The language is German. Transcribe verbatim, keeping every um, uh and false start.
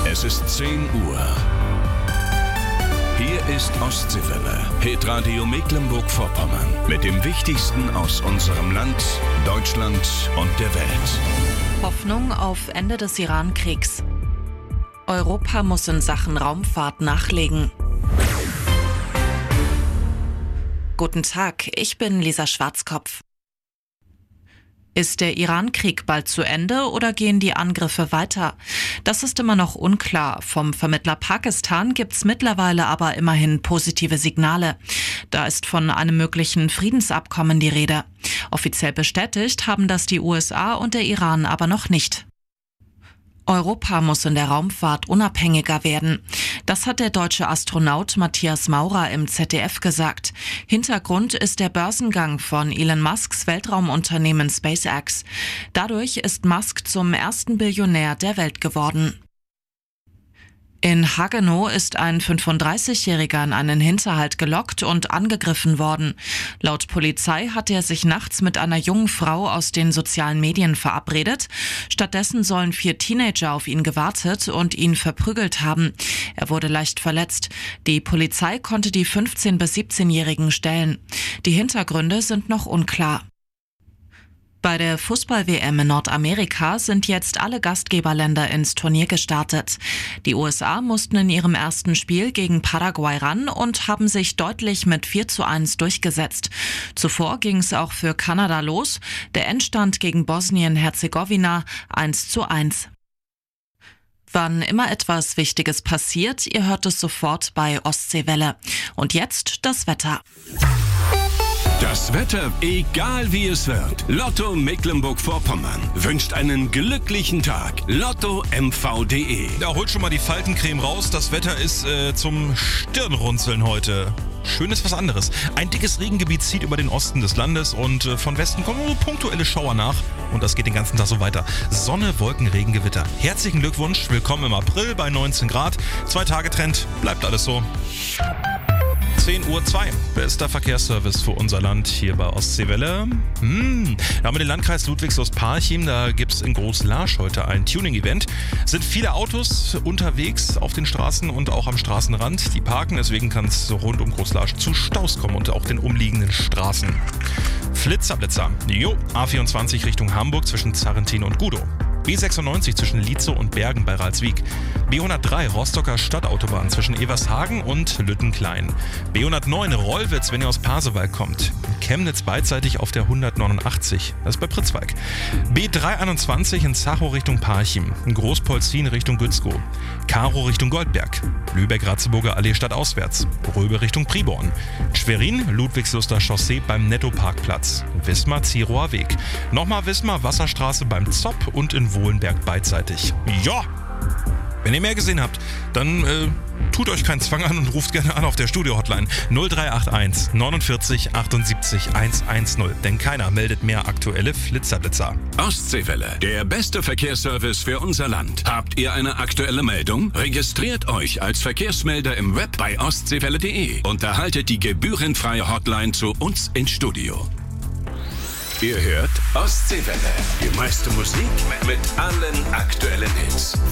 Es ist zehn Uhr. Hier ist Ostseewelle, Hitradio Mecklenburg-Vorpommern. Mit dem Wichtigsten aus unserem Land, Deutschland und der Welt. Hoffnung auf Ende des Iran-Kriegs. Europa muss in Sachen Raumfahrt nachlegen. Guten Tag, ich bin Lisa Schwarzkopf. Ist der Iran-Krieg bald zu Ende oder gehen die Angriffe weiter? Das ist immer noch unklar. Vom Vermittler Pakistan gibt's mittlerweile aber immerhin positive Signale. Da ist von einem möglichen Friedensabkommen die Rede. Offiziell bestätigt haben das die U S A und der Iran aber noch nicht. Europa muss in der Raumfahrt unabhängiger werden. Das hat der deutsche Astronaut Matthias Maurer im Z D F gesagt. Hintergrund ist der Börsengang von Elon Musks Weltraumunternehmen SpaceX. Dadurch ist Musk zum ersten Billionär der Welt geworden. In Hagenow ist ein fünfunddreißigjähriger in einen Hinterhalt gelockt und angegriffen worden. Laut Polizei hat er sich nachts mit einer jungen Frau aus den sozialen Medien verabredet. Stattdessen sollen vier Teenager auf ihn gewartet und ihn verprügelt haben. Er wurde leicht verletzt. Die Polizei konnte die fünfzehn- bis siebzehnjährigen stellen. Die Hintergründe sind noch unklar. Bei der Fußball-W M in Nordamerika sind jetzt alle Gastgeberländer ins Turnier gestartet. Die U S A mussten in ihrem ersten Spiel gegen Paraguay ran und haben sich deutlich mit vier zu eins durchgesetzt. Zuvor ging es auch für Kanada los. Der Endstand gegen Bosnien-Herzegowina eins zu eins. Wann immer etwas Wichtiges passiert, ihr hört es sofort bei Ostseewelle. Und jetzt das Wetter. Das Wetter, egal wie es wird. Lotto Mecklenburg-Vorpommern wünscht einen glücklichen Tag. Lotto M V punkt de. Ja, holt schon mal die Faltencreme raus. Das Wetter ist äh, zum Stirnrunzeln heute. Schön ist was anderes. Ein dickes Regengebiet zieht über den Osten des Landes und äh, von Westen kommen nur punktuelle Schauer nach. Und das geht den ganzen Tag so weiter. Sonne, Wolken, Regen, Gewitter. Herzlichen Glückwunsch. Willkommen im April bei neunzehn Grad. Zwei Tage Trend. Bleibt alles so. zehn Uhr zwei, bester Verkehrsservice für unser Land hier bei Ostseewelle. Hm, da haben wir den Landkreis Ludwigslust-Parchim, da gibt es in Groß-Laasch heute ein Tuning-Event. Sind viele Autos unterwegs auf den Straßen und auch am Straßenrand, die parken, deswegen kann es rund um Groß-Laasch zu Staus kommen und auch den umliegenden Straßen. Flitzerblitzer, jo, A vierundzwanzig Richtung Hamburg zwischen Zarrentin und Gudow. B sechsundneunzig zwischen Lietzow und Bergen bei Ralswiek. B hundertdrei Rostocker Stadtautobahn zwischen Evershagen und Lüttenklein. B hundertneun Rollwitz, wenn ihr aus Pasewalk kommt. Chemnitz beidseitig auf der hundertneunundachtzig, das ist bei Pritzwalk. B dreihunderteinundzwanzig in Zachow Richtung Parchim. Großpolzin Richtung Gützkow. Karow Richtung Goldberg. Lübeck-Ratzeburger Allee stadtauswärts. Röbe Richtung Priborn. Schwerin, Ludwigsluster Chaussee beim Nettoparkplatz. Wismar, Zirower Weg. Nochmal Wismar, Wasserstraße beim Zopp und in Wohlenberg beidseitig. Ja! Wenn ihr mehr gesehen habt, dann äh, tut euch keinen Zwang an und ruft gerne an auf der Studio-Hotline null drei acht eins neunundvierzig achtundsiebzig hundertzehn. Denn keiner meldet mehr aktuelle Flitzerblitzer. Ostseewelle, der beste Verkehrsservice für unser Land. Habt ihr eine aktuelle Meldung? Registriert euch als Verkehrsmelder im Web bei ostseewelle punkt de und erhaltet die gebührenfreie Hotline zu uns ins Studio. Ihr hört Ostseewelle, die meiste Musik mit allen aktuellen Hits.